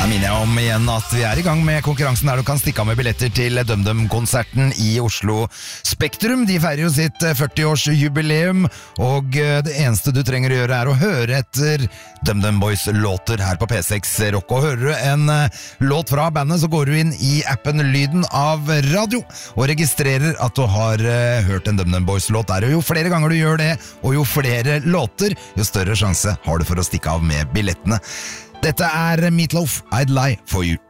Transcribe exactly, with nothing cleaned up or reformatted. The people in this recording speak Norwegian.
Da minner jeg om igjen at vi er i gang med konkurransen der du kan stikke av med billetter til DumDum-konserten i Oslo Spektrum. De feirer jo sitt førti-års jubileum, og det eneste du trenger å gjøre er å høre etter DumDum Boys låter her på P seks Rock. Og hører du en låt fra bandet, så går du inn i appen Lyden av Radio og registrerer at du har hørt en DumDum Boys låt der. Og jo flere ganger du gjør det, og jo flere låter, jo større sjanse har du for å stikke av med billettene. Dette er Meatloaf, I'd Lie For You.